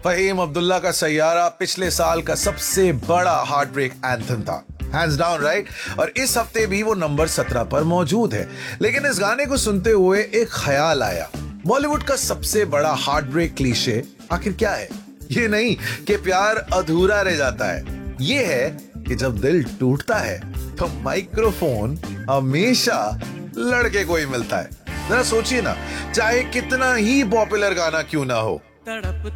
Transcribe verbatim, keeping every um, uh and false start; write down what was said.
फहीम अब्दुल्ला का सैयारा पिछले साल का सबसे बड़ा हार्ट ब्रेक एंथम था, हैंड्स डाउन, राइट। और इस हफ्ते भी वो नंबर सत्रह पर मौजूद है। लेकिन इस गाने को सुनते हुए एक ख्याल आया, बॉलीवुड का सबसे बड़ा हार्ट ब्रेक क्लीशे आखिर क्या है? ये नहीं कि प्यार अधूरा रह जाता है, ये है कि जब दिल टूटता है तो माइक्रोफोन हमेशा लड़के को ही मिलता है। जरा सोचिए ना, चाहे कितना ही पॉपुलर गाना क्यों ना हो,